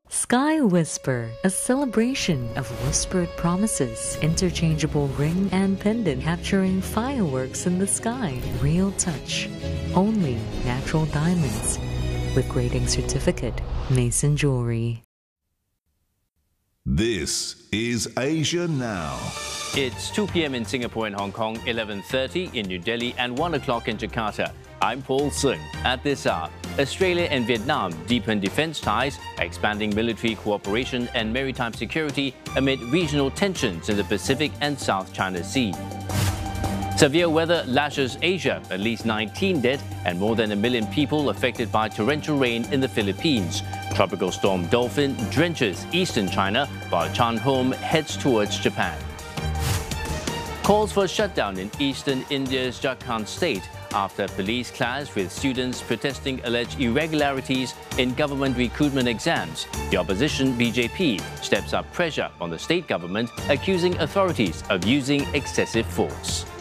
Sky Whisper, a celebration of whispered promises, interchangeable ring and pendant capturing fireworks in the sky. Real touch. Only natural diamonds. With grading certificate, Mason Jewelry. This is Asia Now. It's 2 p.m. in Singapore and Hong Kong, 11:30 in New Delhi and 1 o'clock in Jakarta. I'm Paul Sung. At this hour, Australia and Vietnam deepen defence ties, expanding military cooperation and maritime security amid regional tensions in the Pacific and South China Sea. Severe weather lashes Asia, at least 19 dead and more than 1 million people affected by torrential rain in the Philippines. Tropical storm Dolphin drenches eastern China while Chanhom heads towards Japan. Calls for shutdown in eastern India's Jharkhand state after police clash with students protesting alleged irregularities in government recruitment exams. The opposition BJP steps up pressure on the state government, accusing authorities of using excessive force.